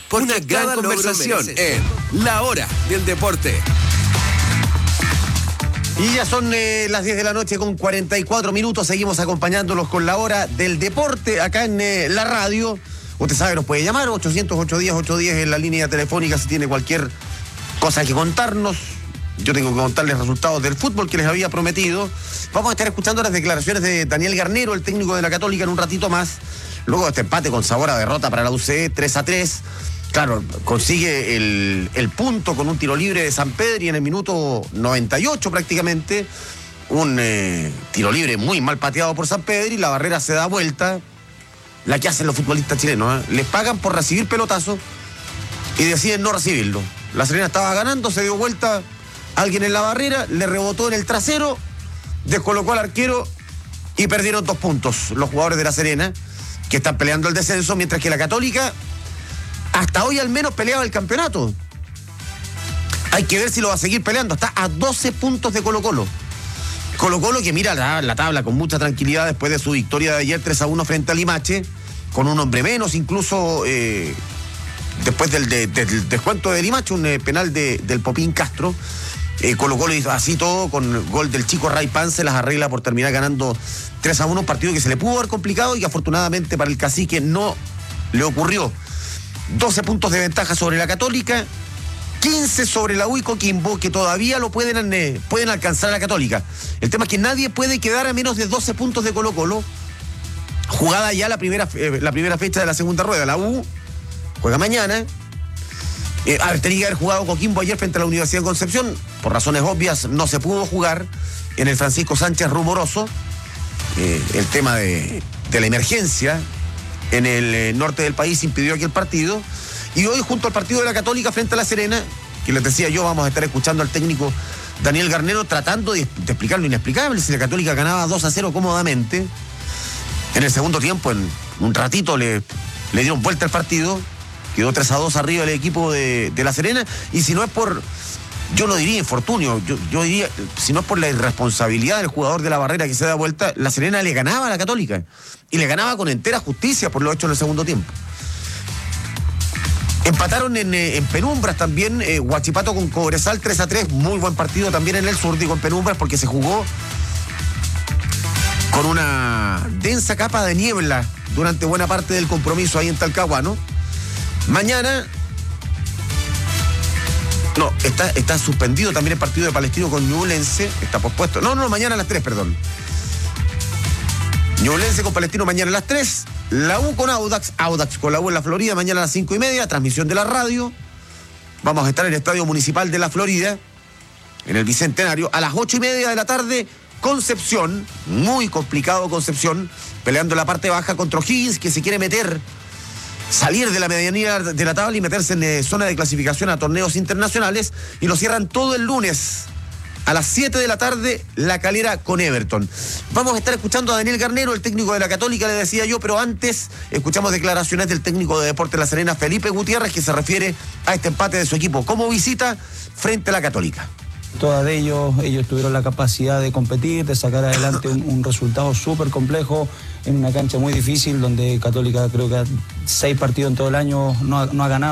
Porque una gran conversación en La Hora del Deporte. Y ya son las 10 de la noche con 44 minutos. Seguimos acompañándolos con La Hora del Deporte acá en la radio. Usted sabe, nos puede llamar 800-810-810 en la línea telefónica si tiene cualquier cosa que contarnos. Yo tengo que contarles resultados del fútbol que les había prometido. Vamos a estar escuchando las declaraciones de Daniel Garnero, el técnico de la Católica, en un ratito más. Luego de este empate con sabor a derrota para la UCE, 3-3. Claro, consigue el punto con un tiro libre de Sampedri en el minuto 98 prácticamente. Un tiro libre muy mal pateado por Sampedri. La barrera se da vuelta. La que hacen los futbolistas chilenos. Les pagan por recibir pelotazo y deciden no recibirlo. La Serena estaba ganando, se dio vuelta alguien en la barrera, le rebotó en el trasero, descolocó al arquero y perdieron 2 puntos los jugadores de La Serena, que están peleando el descenso, mientras que la Católica hasta hoy al menos peleaba el campeonato. Hay que ver si lo va a seguir peleando. Está a 12 puntos de Colo-Colo. Colo-Colo que mira la tabla con mucha tranquilidad después de su victoria de ayer 3-1 frente a Limache, con un hombre menos, incluso después del descuento de Limache, un penal del Popín Castro. Colo-Colo hizo así todo, con gol del chico Ray Pan, se las arregla por terminar ganando 3-1, un partido que se le pudo haber complicado y que afortunadamente para el Cacique no le ocurrió. 12 puntos de ventaja sobre la Católica, 15 sobre la U y Coquimbo, que todavía lo pueden alcanzar a la Católica. El tema es que nadie puede quedar a menos de 12 puntos de Colo-Colo. Jugada ya la primera fecha de la segunda rueda. La U juega mañana. Tenía que haber jugado Coquimbo ayer frente a la Universidad de Concepción. Por razones obvias no se pudo jugar en el Francisco Sánchez Rumoroso. El tema de la emergencia en el norte del país impidió aquel partido. Y hoy, junto al partido de la Católica frente a La Serena, que les decía yo, vamos a estar escuchando al técnico Daniel Garnero tratando de explicar lo inexplicable. Si la Católica ganaba 2-0 cómodamente, en el segundo tiempo, en un ratito le dieron vuelta al partido, quedó 3-2 arriba el equipo de La Serena, y si no es por, yo no diría infortunio, yo diría, si no es por la irresponsabilidad del jugador de la barrera que se da vuelta, La Serena le ganaba a la Católica, y le ganaba con entera justicia por lo hecho en el segundo tiempo. Empataron en Penumbras también, Huachipato con Cobresal 3-3, muy buen partido también en el sur, digo en Penumbras, porque se jugó con una densa capa de niebla durante buena parte del compromiso ahí en Talcahuano. Mañana, no, está suspendido también el partido de Palestino con Ñublense, está pospuesto, mañana a las 3, perdón. Ñublense con Palestino mañana a las 3, la U con Audax con la U en la Florida mañana a las 5:30, transmisión de la radio. Vamos a estar en el Estadio Municipal de la Florida, en el Bicentenario, a las 8:30 de la tarde, Concepción, muy complicado Concepción, peleando la parte baja contra O'Higgins, que se quiere salir de la medianía de la tabla y meterse en zona de clasificación a torneos internacionales, y lo cierran todo el lunes a las 7 de la tarde, La Calera con Everton. Vamos a estar escuchando a Daniel Garnero, el técnico de la Católica, le decía yo, pero antes escuchamos declaraciones del técnico de Deportes La Serena, Felipe Gutiérrez, que se refiere a este empate de su equipo como visita frente a la Católica. Todas de ellos tuvieron la capacidad de competir, de sacar adelante un resultado súper complejo en una cancha muy difícil, donde Católica creo que 6 partidos en todo el año no ha ganado.